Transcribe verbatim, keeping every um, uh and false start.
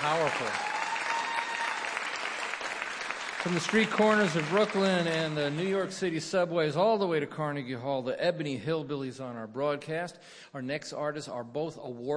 Powerful. From the street corners of Brooklyn and the New York City subways all the way to Carnegie Hall, the Ebony Hillbillies on our broadcast. Our next artists are both award